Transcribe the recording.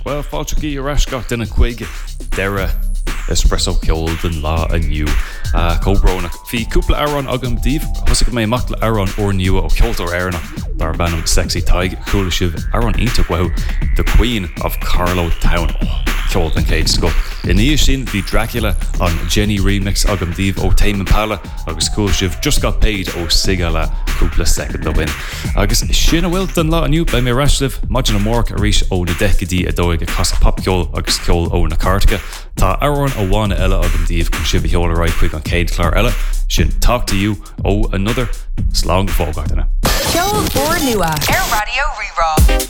Well, fáilteach í arás gach duna chuig deire espresso ceol den lá aniu cóbrónach hí cúpla airán agam díobh thosaigh mé mac le airán ó nua ó ceoltóir airna dar bannam sexy taig chuala sibh airán ionach wow the Queen of Carlow Town ceol an céid go in níos sin bhí Dracula an Jenny remix agam díobh ó Tame Impala agus chuala sibh just got paid ó siga le cúpla second do win agus sin bhfuil den lá aniu bei mé reislih maidin amórc a rís ó na decadí a dóig a casa pop ceol agus ceol ó na cartacha tá airán ó bhána eile agam díobh chun sibh heola ráid chuig an céad clár eile sin Talk to You ó another slán fógátainna. Ceol for nua Air Radio Re-Raw.